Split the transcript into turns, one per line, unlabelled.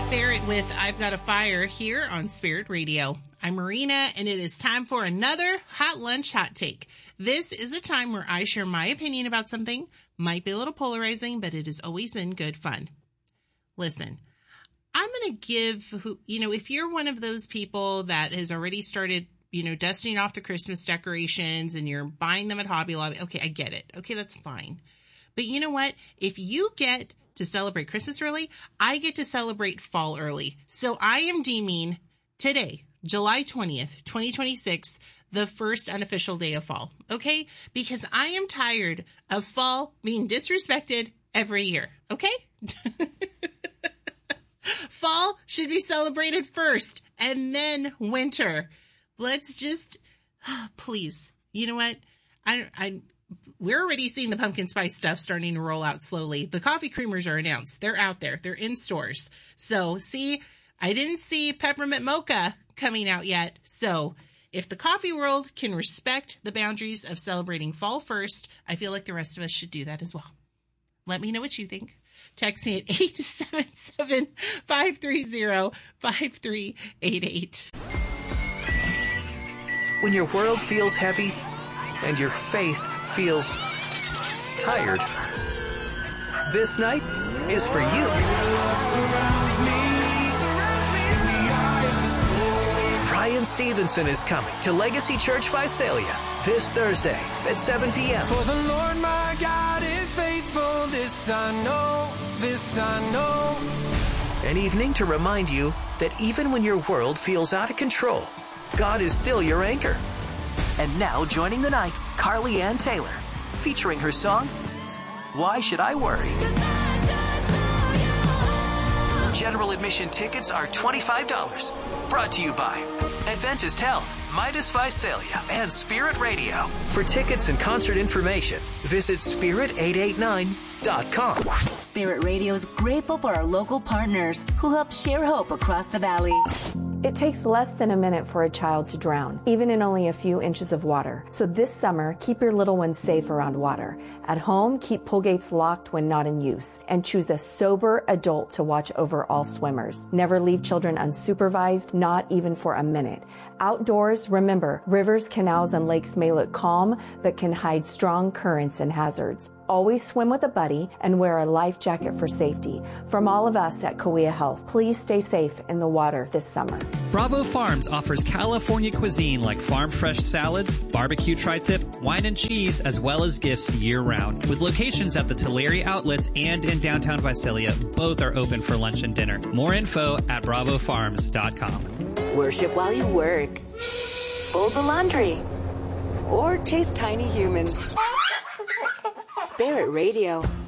Barrett with I've Got a Fire here on Spirit Radio. I'm Marina, and it is time for another Hot Lunch Hot Take. This is a time where I share my opinion about something. Might be a little polarizing, but it is always in good fun. Listen, I'm going to give, if you're one of those people that has already started, dusting off the Christmas decorations and you're buying them at Hobby Lobby, okay, I get it. Okay, that's fine. But you know what? If you get to celebrate Christmas early, I get to celebrate fall early. So I am deeming today, July 20th, 2026, the first unofficial day of fall, okay? Because I am tired of fall being disrespected every year, okay? Fall should be celebrated first, and then winter. Let's just, please, you know what? We're already seeing the pumpkin spice stuff starting to roll out slowly. The coffee creamers are announced. They're out there. They're in stores. So, see, I didn't see peppermint mocha coming out yet. So, if the coffee world can respect the boundaries of celebrating fall first, I feel like the rest of us should do that as well. Let me know what you think. Text me at 877-530-5388.
When your world feels heavy and your faith feels tired, this night is for you. Brian Stevenson is coming to Legacy Church Visalia this Thursday at 7 p.m.
For the Lord my God is faithful, this I know, this I know.
An evening to remind you that even when your world feels out of control, God is still your anchor. And now joining the night, Carly Ann Taylor, featuring her song, Why Should I Worry? General admission tickets are $25. Brought to you by Adventist Health, Midas Visalia, and Spirit Radio. For tickets and concert information, visit spirit889.com.
Spirit Radio is grateful for our local partners who help share hope across the valley.
It takes less than a minute for a child to drown, even in only a few inches of water. So this summer, keep your little ones safe around water. At home, keep pool gates locked when not in use, and choose a sober adult to watch over all swimmers. Never leave children unsupervised, not even for a minute. Outdoors, remember, rivers, canals, and lakes may look calm, but can hide strong currents and hazards. Always swim with a buddy and wear a life jacket for safety. From all of us at Kauai Health, please stay safe in the water this summer.
Bravo Farms offers California cuisine like farm fresh salads, barbecue tri-tip, wine and cheese, as well as gifts year-round. With locations at the Tulare outlets and in downtown Visalia, both are open for lunch and dinner. More info at bravofarms.com.
Worship while you work. Fold the laundry. Or chase tiny humans. Spirit Radio.